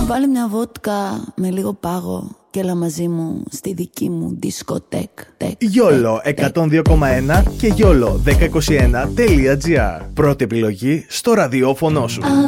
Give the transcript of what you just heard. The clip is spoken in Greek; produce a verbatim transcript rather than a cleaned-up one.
Βάλε μια βότκα με λίγο πάγο και έλα μαζί μου στη δική μου δισκοτέκ. Γιόλο εκατόν δύο κόμμα ένα και γιόλο δέκα είκοσι ένα τελεία τζι άρ. Πρώτη επιλογή στο ραδιόφωνο σου.